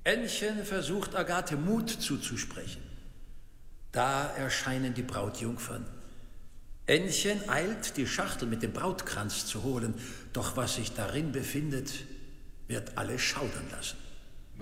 Ännchen versucht Agathe Mut zuzusprechen. Da erscheinen die Brautjungfern. Ännchen eilt, die Schachtel mit dem Brautkranz zu holen, doch was sich darin befindet, wird alle schaudern lassen.